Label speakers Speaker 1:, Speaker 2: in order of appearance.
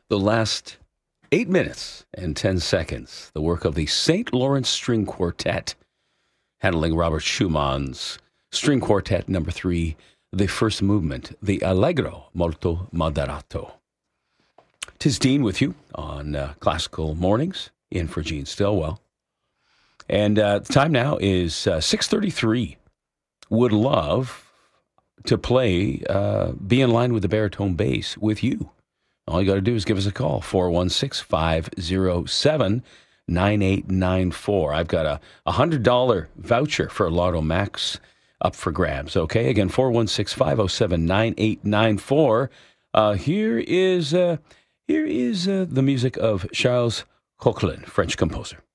Speaker 1: The last 8 minutes and 10 seconds, the work of the St. Lawrence String Quartet, handling Robert Schumann's String Quartet number 3, the first movement, the Allegro molto moderato. 'Tis Dean with you on Classical Mornings, in for Gene Stillwell. And the time now is 6:33. Would love to play, be in line with the baritone bass with you. All you got to do is give us a call, 416-507-9894. I've got a $100 voucher for Lotto Max up for grabs, okay? Again, 416-507-9894. Here is the music of Charles Koechlin, French composer.